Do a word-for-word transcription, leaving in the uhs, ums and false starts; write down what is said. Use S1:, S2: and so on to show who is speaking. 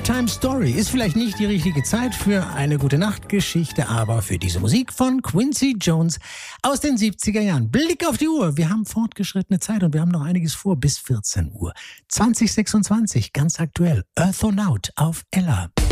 S1: Bedtime Story ist vielleicht nicht die richtige Zeit für eine Gute-Nacht-Geschichte, aber für diese Musik von Quincy Jones aus den siebziger Jahren. Blick auf die Uhr. Wir haben fortgeschrittene Zeit und wir haben noch einiges vor bis vierzehn Uhr. zwanzig sechsundzwanzig, ganz aktuell. Earthonaut auf Ella.